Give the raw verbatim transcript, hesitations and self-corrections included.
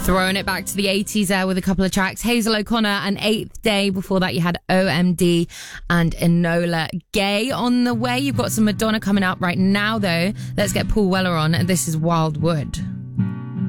Throwing it back to the eighties there with a couple of tracks. Hazel O'Connor and Eighth Day. Before that, you had O M D and Enola Gay on the way. You've got some Madonna coming up right now, though. Let's get Paul Weller on. This is Wildwood.